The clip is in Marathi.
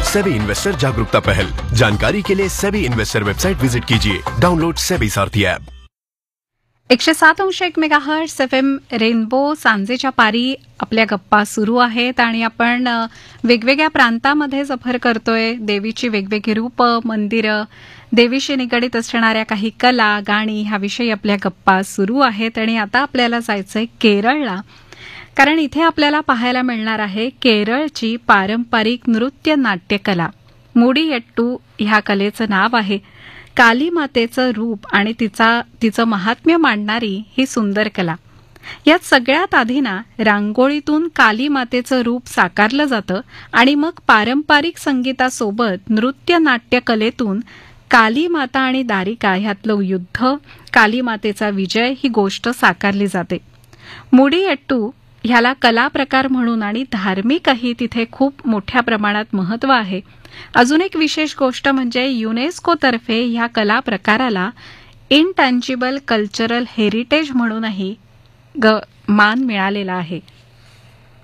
सेबी इन्वेस्टर जागरूकता पहल। जानकारी के लिए सेबी इन्वेस्टर वेबसाइट विजिट कीजिए। डाउनलोड सेबी सारथी ऐप। 107.1 मेगाहर्ट्झ FM रेनबो सांजेच्या पारी आपल्या गप्पा सुरू आहेत आणि आपण वेगवेगळ्या प्रांतामध्ये सफर करतोय. देवीची वेगवेगळी रूपं, मंदिरं, देवीशी निगडीत असणाऱ्या काही कला, गाणी ह्याविषयी आपल्या गप्पा सुरू आहेत. आणि आता आपल्याला जायचंय केरळला, कारण इथे आपल्याला पाहायला मिळणार आहे केरळची पारंपरिक नृत्य नाट्यकला. मुडियट्टू ह्या कलेचं नाव आहे. काली मातेचं रूप आणि तिचं महात्म्य मांडणारी ही सुंदर कला. यात सगळ्यात आधी रांगोळीतून काली मातेचं रूप साकारलं जातं आणि मग पारंपरिक संगीतासोबत नृत्य नाट्य कलेतून काली माता आणि दारिका ह्यातलं युद्ध, काली मातेचा विजय ही गोष्ट साकारली जाते. मुडियट्टू ह्याला कला प्रकार म्हणून आणि धार्मिकही तिथे खूप मोठ्या प्रमाणात महत्त्व आहे. अजून एक विशेष गोष्ट म्हणजे युनेस्कोतर्फे ह्या कला प्रकाराला इनटँजिबल कल्चरल हेरिटेज म्हणूनही मान मिळालेला आहे.